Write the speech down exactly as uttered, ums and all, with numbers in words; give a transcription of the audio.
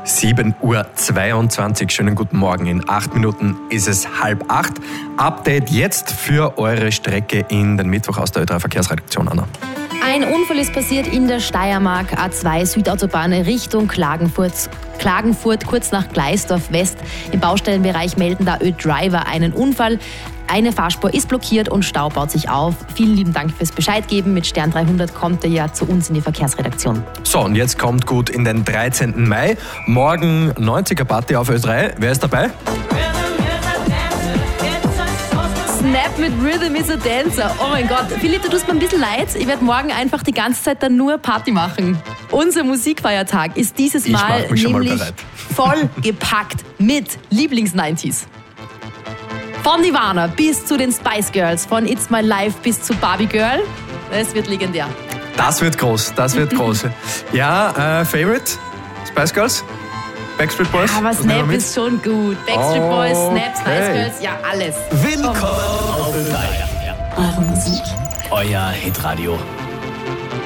sieben Uhr zweiundzwanzig. Schönen guten Morgen. In acht Minuten ist es halb acht. Update jetzt für eure Strecke in den Mittwoch aus der Ö drei Verkehrsredaktion, Anna. Ein Unfall ist passiert in der Steiermark, A zwei Südautobahn Richtung Klagenfurt. Klagenfurt, kurz nach Gleisdorf West. Im Baustellenbereich melden da Ö-Driver einen Unfall. Eine Fahrspur ist blockiert und Stau baut sich auf. Vielen lieben Dank fürs Bescheid geben. Mit Stern dreihundert kommt ihr ja zu uns in die Verkehrsredaktion. So, und jetzt kommt gut in den dreizehnten Mai. Morgen neunziger Party auf Ö drei. Wer ist dabei? Snap mit Rhythm is a Dancer. Oh mein Gott. Philipp, du tust mir ein bisschen leid. Ich werde morgen einfach die ganze Zeit dann nur Party machen. Unser Musikfeiertag ist dieses Ich Mal mach mich schon mal nämlich bereit. voll gepackt mit Lieblings-neunziger. Von Nirvana bis zu den Spice Girls, von It's My Life bis zu Barbie Girl. Es wird legendär. Das wird groß, das wird groß. Ja, äh, Favorite? Spice Girls? Backstreet Boys? Aber Was nehmen wir Snap mit? ist schon gut. Backstreet Boys, Snap, Spice Okay. Girls, ja alles. Willkommen auf Ö drei. Eure Musik. Euer Hitradio.